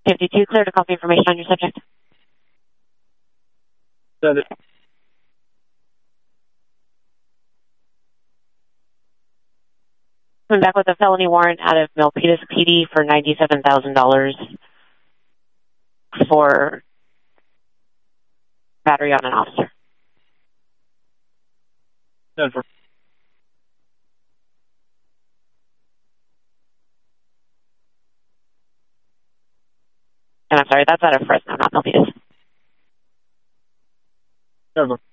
52, clear to copy information on your subject. Send it. Coming back with a felony warrant out of Milpitas PD for $97,000 for battery on an officer. Send for. And I'm sorry, that's out of Fresno, not Milpitas. Send for.